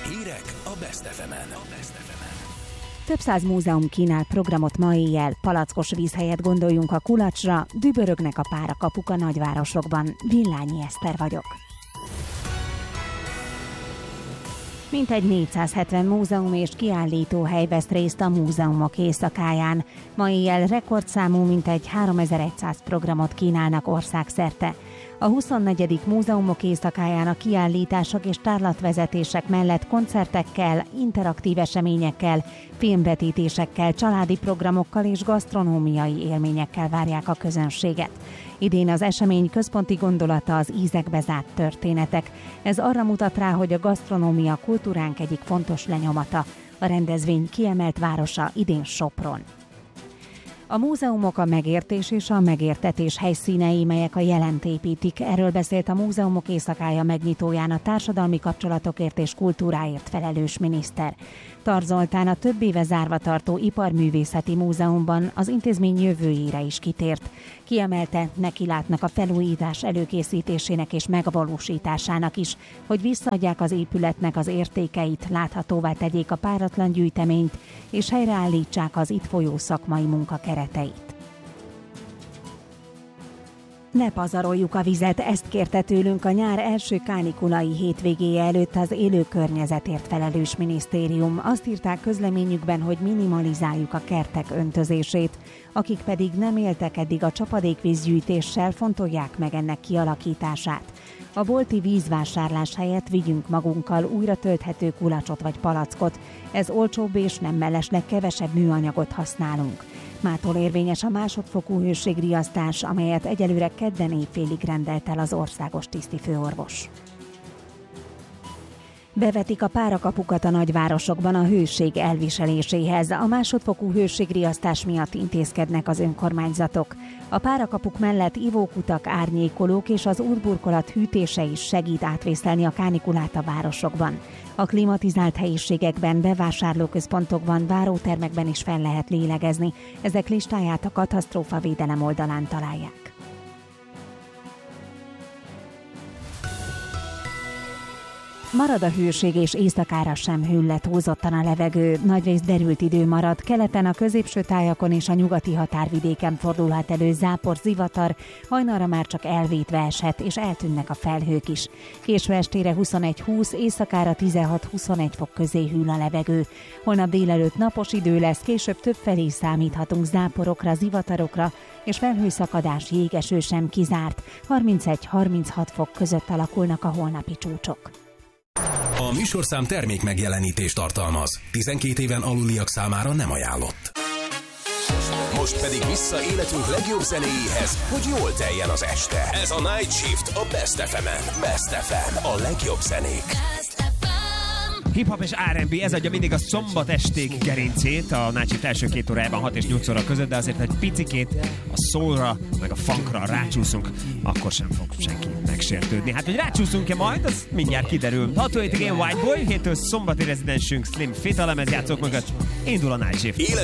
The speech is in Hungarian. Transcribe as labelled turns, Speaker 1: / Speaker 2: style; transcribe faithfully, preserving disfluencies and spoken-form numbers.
Speaker 1: Hírek a Best ef emen.
Speaker 2: Több száz múzeum kínál programot ma éjjel, palackos víz helyett gondoljunk a kulacsra, dübörögnek a párakapuk a nagyvárosokban. Villányi Eszter vagyok. Mintegy négyszázhetven múzeum és kiállítóhely vesz részt a múzeumok éjszakáján. Ma éjjel rekordszámú mintegy háromezer-száz programot kínálnak országszerte. A huszonnegyedik múzeumok éjszakáján a kiállítások és tárlatvezetések mellett koncertekkel, interaktív eseményekkel, filmvetítésekkel, családi programokkal és gasztronómiai élményekkel várják a közönséget. Idén az esemény központi gondolata az ízekbe zárt történetek. Ez arra mutat rá, hogy a gasztronómia kultúránk egyik fontos lenyomata. A rendezvény kiemelt városa idén Sopron. A múzeumok a megértés és a megértetés helyszínei, melyek a jelent építik. Erről beszélt a Múzeumok éjszakája megnyitóján a társadalmi kapcsolatokért és kultúráért felelős miniszter. Tar Zoltán a több éve zárva tartó Iparművészeti Múzeumban az intézmény jövőjére is kitért. Kiemelte, nekilátnak a felújítás előkészítésének és megvalósításának is, hogy visszaadják az épületnek az értékeit, láthatóvá tegyék a páratlan gyűjteményt, és helyreállítsák az itt folyó szakmai munka kereteit. Ne pazaroljuk a vizet, ezt kérte tőlünk a nyár első kánikulai hétvégéje előtt az élő környezetért felelős minisztérium. Azt írták közleményükben, hogy minimalizáljuk a kertek öntözését, akik pedig nem éltek eddig a csapadékvízgyűjtéssel, fontolják meg ennek kialakítását. A bolti vízvásárlás helyett vigyünk magunkkal újra tölthető kulacsot vagy palackot. Ez olcsóbb és nem mellesleg kevesebb műanyagot használunk. Mától érvényes a másodfokú hőségriasztás, amelyet egyelőre kedden éjfélig rendelt el az országos tisztifőorvos. Bevetik a párakapukat a nagyvárosokban a hőség elviseléséhez. A másodfokú hőségriasztás miatt intézkednek az önkormányzatok. A párakapuk mellett ivókutak, árnyékolók és az útburkolat hűtése is segít átvészelni a kánikulát a városokban. A klimatizált helyiségekben, bevásárlóközpontokban, várótermekben is fel lehet lélegezni. Ezek listáját a katasztrófavédelem oldalán találják. Marad a hőség és éjszakára sem hűl le túlzottan a levegő, nagyrészt derült idő marad, keleten a középső tájakon és a nyugati határvidéken fordulhat elő zápor, zivatar, hajnalra már csak elvétve eshet, és eltűnnek a felhők is. Késő estére huszonegy-húsz, éjszakára tizenhat-huszonegy fok közé hűl a levegő. Holnap délelőtt napos idő lesz, később többfelé számíthatunk záporokra, zivatarokra, és felhőszakadás, jégeső sem kizárt. harmincegy-harminchat fok között alakulnak a holnapi csúcsok.
Speaker 1: A műsorszám termék megjelenítést tartalmaz. tizenkét éven aluliak számára nem ajánlott. Most pedig vissza életünk legjobb zenéjéhez, hogy jól teljen az este. Ez a Night Shift a Best ef emen. Best ef em, a legjobb zenék.
Speaker 3: Hip-hop és er and bé, ez adja mindig a szombat esték gerincét a Night Shift első két órájában hat és nyolc óra között, de azért egy picikét a soulra, meg a funkra rácsúszunk, akkor sem fog senki megsértődni. Hát, hogy rácsúszunk-e majd, az mindjárt kiderül. hatvanhét Again White Boy, héttől szombati rezidensünk Slim Fit a lemezjátszók mögött indul a Night Shift.